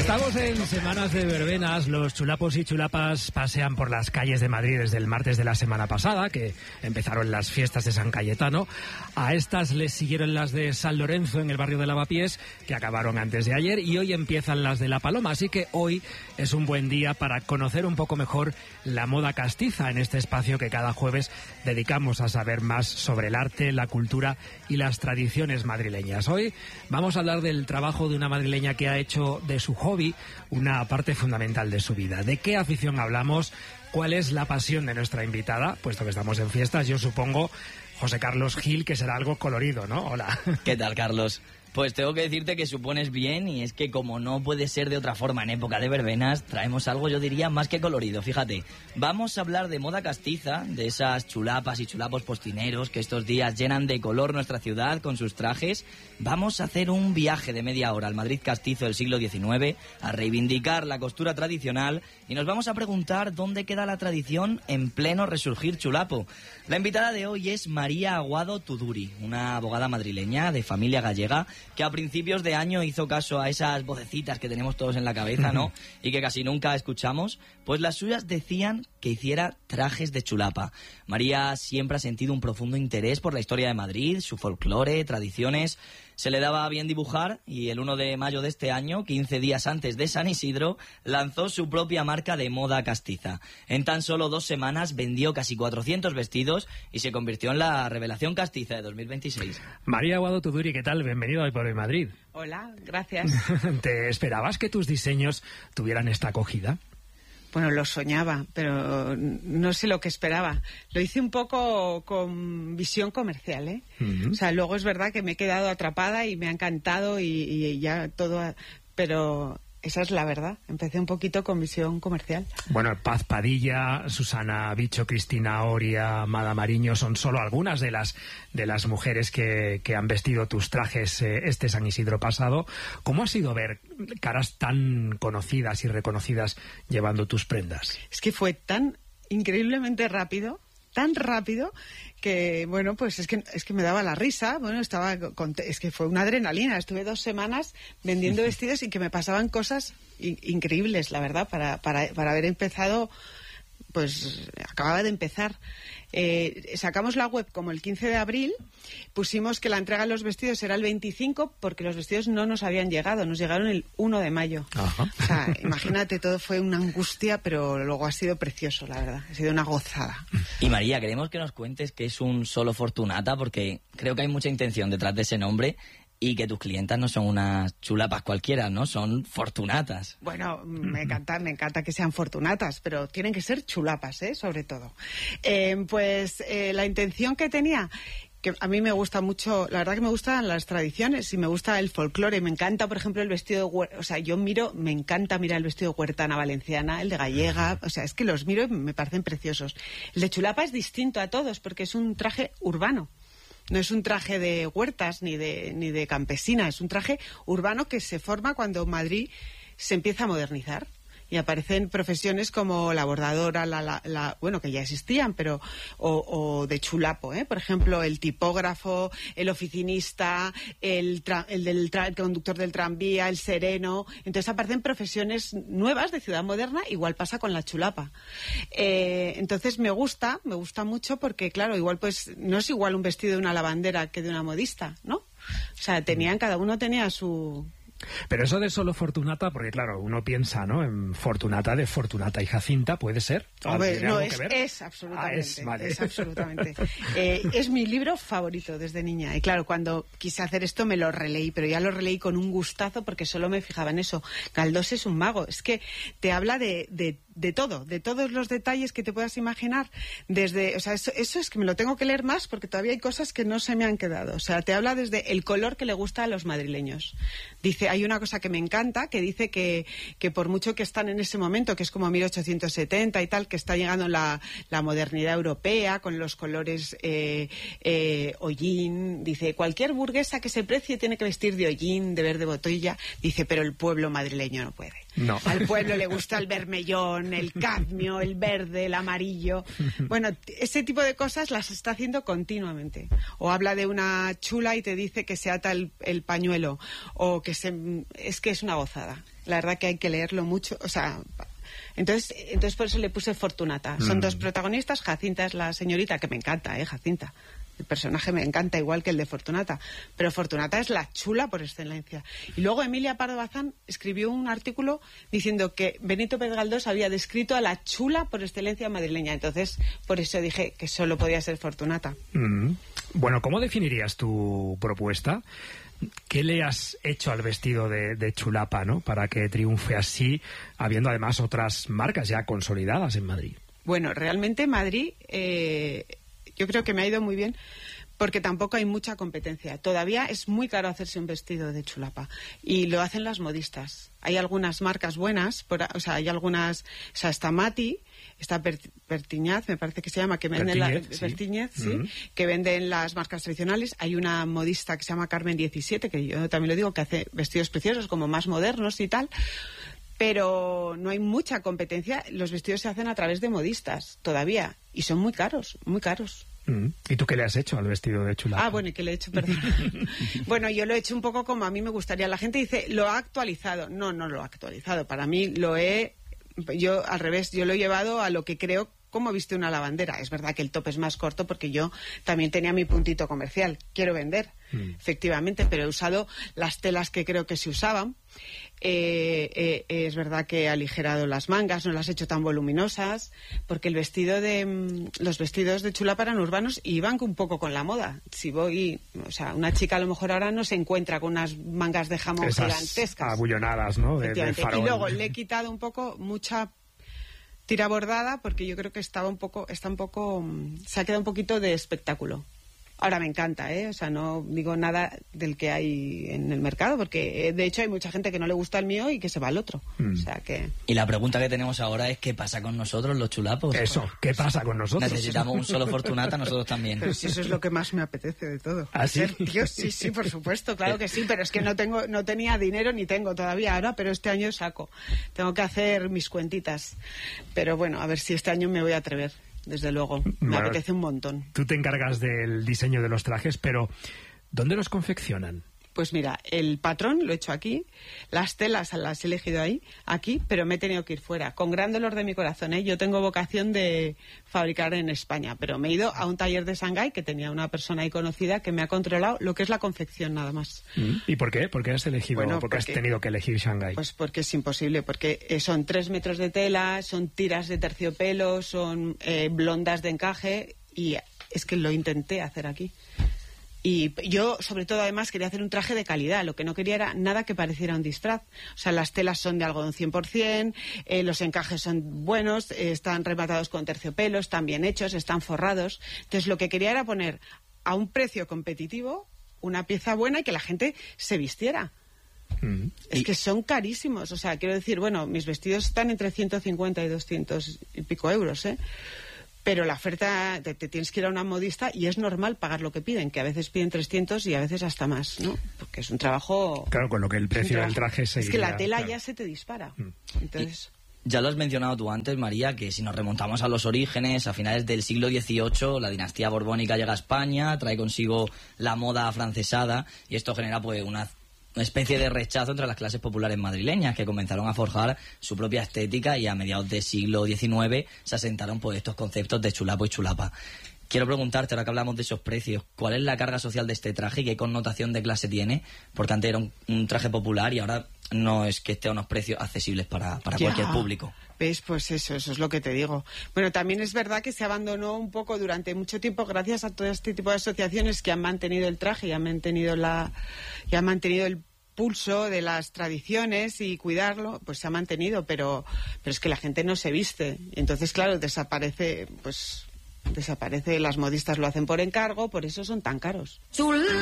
Estamos en semanas de verbenas. Los chulapos y chulapas pasean por las calles de Madrid desde el martes de la semana pasada, que empezaron las fiestas de San Cayetano. A estas les siguieron las de San Lorenzo en el barrio de Lavapiés, que acabaron antes de ayer, y hoy empiezan las de La Paloma. Así que hoy es un buen día para conocer un poco mejor la moda castiza en este espacio que cada jueves dedicamos a saber más sobre el arte, la cultura y las tradiciones madrileñas. Hoy vamos a hablar del trabajo de una madrileña que ha hecho de su hobby una parte fundamental de su vida. ¿De qué afición hablamos? ¿Cuál es la pasión de nuestra invitada? Puesto que estamos en fiestas, yo supongo, José Carlos Gil, que será algo colorido, ¿no? Hola. ¿Qué tal, Carlos? Pues tengo que decirte que supones bien, y es que como no puede ser de otra forma en época de verbenas, traemos algo, yo diría, más que colorido. Fíjate, vamos a hablar de moda castiza, de esas chulapas y chulapos postineros que estos días llenan de color nuestra ciudad con sus trajes. Vamos a hacer un viaje de media hora al Madrid castizo del siglo XIX, a reivindicar la costura tradicional, y nos vamos a preguntar dónde queda la tradición en pleno resurgir chulapo. La invitada de hoy es María Aguado Tuduri, una abogada madrileña de familia gallega, que a principios de año hizo caso a esas vocecitas que tenemos todos en la cabeza, ¿no? Y que casi nunca escuchamos. Pues las suyas decían que hiciera trajes de chulapa. María siempre ha sentido un profundo interés por la historia de Madrid, su folclore, tradiciones. Se le daba bien dibujar, y el 1 de mayo de este año, 15 días antes de San Isidro, lanzó su propia marca de moda castiza. En tan solo 2 semanas vendió casi 400 vestidos y se convirtió en la revelación castiza de 2026. María Aguado Tuduri, ¿qué tal? Bienvenido hoy por hoy Madrid. Hola, gracias. ¿Te esperabas que tus diseños tuvieran esta acogida? Bueno, lo soñaba, pero no sé lo que esperaba. Lo hice un poco con visión comercial, ¿eh? O sea, luego es verdad que me he quedado atrapada y me ha encantado y ya todo, pero esa es la verdad. Empecé un poquito con visión comercial. Bueno, Paz Padilla, Susana Bicho, Cristina Oria, Mada Mariño son solo algunas de las mujeres que han vestido tus trajes este San Isidro pasado. ¿Cómo ha sido ver caras tan conocidas y reconocidas llevando tus prendas? Es que fue tan increíblemente rápido, tan rápido, que bueno, pues es que me daba la risa. Bueno, es que fue una adrenalina. Estuve 2 semanas vendiendo vestidos y que me pasaban cosas increíbles, la verdad, para haber empezado. Pues acababa de empezar. Sacamos la web como el 15 de abril, pusimos que la entrega de los vestidos era el 25, porque los vestidos no nos habían llegado, nos llegaron el 1 de mayo. Ajá. O sea, imagínate, todo fue una angustia, pero luego ha sido precioso, la verdad, ha sido una gozada. Y María, queremos que nos cuentes qué es un Solo Fortunata, porque creo que hay mucha intención detrás de ese nombre, y que tus clientas no son unas chulapas cualquiera, ¿no? Son fortunatas. Bueno, me encanta que sean fortunatas, pero tienen que ser chulapas, sobre todo. La intención que tenía, que a mí me gusta mucho, la verdad que me gustan las tradiciones y me gusta el folclore. Me encanta, por ejemplo, el vestido de me encanta mirar el vestido de huertana valenciana, el de gallega, o sea, es que los miro y me parecen preciosos. El de chulapa es distinto a todos porque es un traje urbano. No es un traje de huertas ni de campesina, es un traje urbano que se forma cuando Madrid se empieza a modernizar. Y aparecen profesiones como la bordadora, bueno, que ya existían, pero o de chulapo, por ejemplo, el tipógrafo, el oficinista, el conductor del tranvía, el sereno. Entonces aparecen profesiones nuevas de ciudad moderna. Igual pasa con la chulapa. Entonces me gusta mucho, porque claro, igual pues no es igual un vestido de una lavandera que de una modista, ¿no? O sea, cada uno tenía su... Pero eso de Solo Fortunata, porque claro, uno piensa, ¿no?, en Fortunata, de Fortunata y Jacinta, ¿puede ser? Hombre, no, es absolutamente. Vale. Es absolutamente. Es mi libro favorito desde niña. Y claro, cuando quise hacer esto me lo releí, pero ya lo releí con un gustazo porque solo me fijaba en eso. Galdós es un mago. Es que te habla de todo, de todos los detalles que te puedas imaginar. O sea, eso es que me lo tengo que leer más porque todavía hay cosas que no se me han quedado. O sea, te habla desde el color que le gusta a los madrileños. Dice, hay una cosa que me encanta, que dice que por mucho que están en ese momento, que es como 1870 y tal, que está llegando la modernidad europea con los colores hollín, dice, cualquier burguesa que se precie tiene que vestir de hollín, de verde botella, dice, pero el pueblo madrileño no puede. No. Al pueblo le gusta el vermellón, el cadmio, el verde, el amarillo. Bueno, ese tipo de cosas las está haciendo continuamente. O habla de una chula y te dice que se ata el pañuelo, o que es que es una gozada. La verdad que hay que leerlo mucho, o sea... Entonces por eso le puse Fortunata. Son dos protagonistas. Jacinta es la señorita, que me encanta, Jacinta. El personaje me encanta igual que el de Fortunata. Pero Fortunata es la chula por excelencia. Y luego Emilia Pardo Bazán escribió un artículo diciendo que Benito Pérez Galdós había descrito a la chula por excelencia madrileña. Entonces, por eso dije que solo podía ser Fortunata. Bueno, ¿cómo definirías tu propuesta? ¿Qué le has hecho al vestido de chulapa, ¿no? Para que triunfe así, habiendo además otras marcas ya consolidadas en Madrid? Bueno, realmente Madrid, yo creo que me ha ido muy bien, porque tampoco hay mucha competencia. Todavía es muy caro hacerse un vestido de chulapa, y lo hacen las modistas. Hay algunas marcas buenas, hay algunas, está Mati, está Bertiñaz, me parece que se llama, que venden Bertiñez, que venden las marcas tradicionales. Hay una modista que se llama Carmen 17, que yo también lo digo, que hace vestidos preciosos, como más modernos y tal. Pero no hay mucha competencia. Los vestidos se hacen a través de modistas todavía, y son muy caros, muy caros. ¿Y tú qué le has hecho al vestido de chulapa? Bueno, ¿y qué le he hecho? Perdón. Bueno, yo lo he hecho un poco como a mí me gustaría. La gente dice, ¿lo ha actualizado? No, no lo ha actualizado. Para mí yo al revés, yo lo he llevado a lo que creo como viste una lavandera. Es verdad que el top es más corto porque yo también tenía mi puntito comercial. Quiero vender, efectivamente, pero he usado las telas que creo que se usaban. Es verdad que he aligerado las mangas, no las he hecho tan voluminosas, porque los vestidos de chulapa eran urbanos y iban un poco con la moda. Si voy, una chica a lo mejor ahora no se encuentra con unas mangas de jamón gigantescas, abullonadas, ¿no? De farol. Y luego le he quitado un poco mucha tira bordada, porque yo creo que se ha quedado un poquito de espectáculo. Ahora me encanta, no digo nada del que hay en el mercado, porque de hecho hay mucha gente que no le gusta el mío y que se va al otro. Y la pregunta que tenemos ahora es: ¿qué pasa con nosotros, los chulapos? Eso, ¿qué pasa con nosotros? Necesitamos un solo Fortunata, nosotros también. Pero si eso es lo que más me apetece de todo. ¿Ah, sí? Tío, sí, por supuesto, claro que sí, pero es que no tenía dinero ni tengo todavía ahora, pero este año saco. Tengo que hacer mis cuentitas. Pero bueno, a ver si este año me voy a atrever. Desde luego, me apetece un montón. Tú te encargas del diseño de los trajes, pero ¿dónde los confeccionan? Pues mira, el patrón lo he hecho aquí, las telas las he elegido aquí, pero me he tenido que ir fuera, con gran dolor de mi corazón, Yo tengo vocación de fabricar en España, pero me he ido a un taller de Shanghái, que tenía una persona ahí conocida que me ha controlado lo que es la confección nada más. ¿Y por qué? ¿Por qué has elegido, porque has tenido que elegir Shanghái? Pues porque es imposible, porque son 3 metros de tela, son tiras de terciopelo, son blondas de encaje, y es que lo intenté hacer aquí. Y yo, sobre todo, además, quería hacer un traje de calidad. Lo que no quería era nada que pareciera un disfraz. O sea, las telas son de algodón 100%, los encajes son buenos, están rematados con terciopelo, están bien hechos, están forrados. Entonces, lo que quería era poner a un precio competitivo una pieza buena y que la gente se vistiera. Es que son carísimos. O sea, quiero decir, mis vestidos están entre 150 y 200 y pico euros, Pero la oferta, te tienes que ir a una modista y es normal pagar lo que piden, que a veces piden 300 y a veces hasta más, ¿no? Porque es un trabajo... Claro, con lo que el precio del traje se... Es que la tela ya se te dispara. Entonces... Ya lo has mencionado tú antes, María, que si nos remontamos a los orígenes, a finales del siglo XVIII, la dinastía borbónica llega a España, trae consigo la moda afrancesada, y esto genera una especie de rechazo entre las clases populares madrileñas, que comenzaron a forjar su propia estética, y a mediados del siglo XIX se asentaron estos conceptos de chulapo y chulapa. Quiero preguntarte, ahora que hablamos de esos precios, ¿cuál es la carga social de este traje y qué connotación de clase tiene? Porque antes era un traje popular y ahora no es que esté a unos precios accesibles para cualquier público. ¿Ves? Pues eso es lo que te digo. Bueno, también es verdad que se abandonó un poco durante mucho tiempo gracias a todo este tipo de asociaciones que han mantenido el traje y han mantenido el pulso de las tradiciones y cuidarlo, pues se ha mantenido, pero es que la gente no se viste. Entonces, claro, desaparece, las modistas lo hacen por encargo, por eso son tan caros.